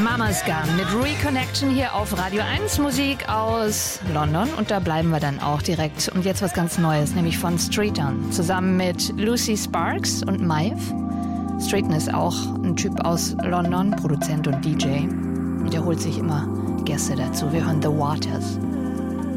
Mama's Gun mit Reconnection hier auf Radio 1, Musik aus London. Und da bleiben wir dann auch direkt. Und jetzt was ganz Neues, nämlich von Streeton. Zusammen mit Lucy Sparks und Maeve. Streeton ist auch ein Typ aus London, Produzent und DJ. Und er holt sich immer Gäste dazu. Wir hören The Waters.